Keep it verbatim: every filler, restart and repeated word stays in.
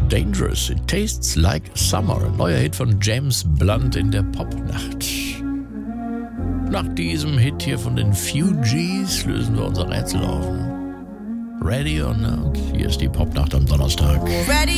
Dangerous, It Tastes Like Summer, ein neuer Hit von James Blunt in der Popnacht. Nach diesem Hit hier von den Fugees lösen wir unser Rätsel auf. Ready or not? Hier ist die Popnacht am Donnerstag. Ready